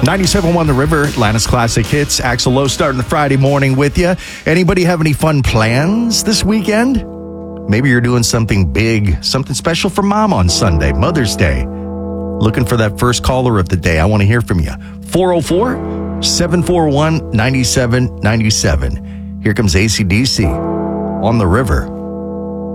97.1 The River, Atlanta's Classic Hits. Axel Lowe starting the Friday morning with you. Anybody have any fun plans this weekend? Maybe you're doing something big, something special for mom on Sunday, Mother's Day. Looking for that first caller of the day. I want to hear from you. 404-741-9797. Here comes AC/DC on The River.